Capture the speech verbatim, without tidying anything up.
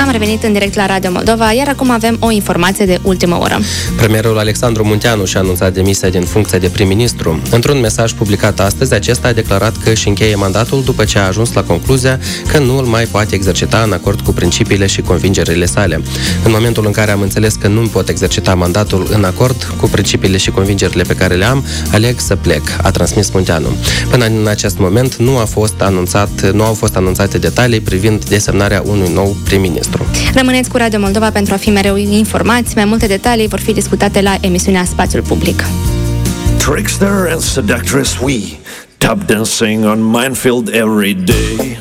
Am revenit în direct la Radio Moldova, iar acum avem o informație de ultimă oră. Premierul Alexandru Munteanu și-a anunțat demisia din funcția de prim-ministru. Într-un mesaj publicat astăzi, acesta a declarat că își încheie mandatul după ce a ajuns la concluzia că nu îl mai poate exercita în acord cu principiile și convingerile sale. În momentul în care am înțeles că nu pot exercita mandatul în acord cu principiile și convingerile pe care le am, aleg să plec, a transmis Munteanu. Până în acest moment nu a fost anunțat, nu au fost anunțate detalii privind desemnarea unui nou prim-ministru. Rămâneți cu Radio Moldova pentru a fi mereu informați. Mai multe detalii vor fi discutate la emisiunea Spațiul Public. Trickster and seductress we, tap dancing on minefield every day.